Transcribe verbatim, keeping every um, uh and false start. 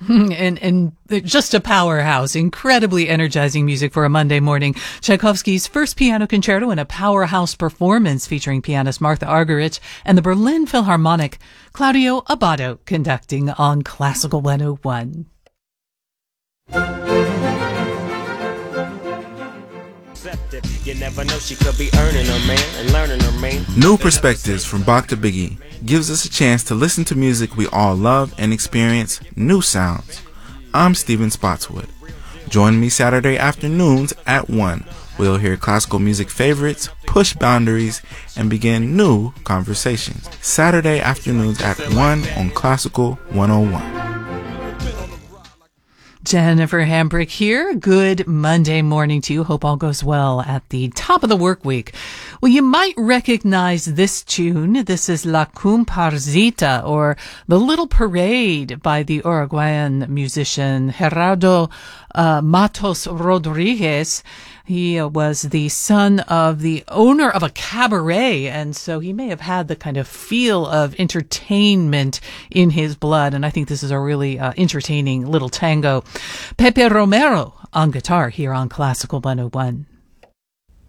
And, and just a powerhouse, incredibly energizing music for a Monday morning. Tchaikovsky's first piano concerto in a powerhouse performance featuring pianist Martha Argerich and the Berlin Philharmonic, Claudio Abbado conducting on Classical one oh one. You never know, she could be earning her man and learning her man. New Perspectives from Bach to Biggie gives us a chance to listen to music we all love and experience new sounds. I'm Stephen Spotswood. Join me Saturday afternoons at one. We'll hear classical music favorites, push boundaries, and begin new conversations. Saturday afternoons at one on Classical one oh one. Jennifer Hambrick here. Good Monday morning to you. Hope all goes well at the top of the work week. Well, you might recognize this tune. This is La Comparsita, or The Little Parade, by the Uruguayan musician Gerardo uh, Matos Rodriguez. He uh, was the son of the owner of a cabaret, and so he may have had the kind of feel of entertainment in his blood, and I think this is a really uh, entertaining little tango. Pepe Romero on guitar here on Classical one oh one.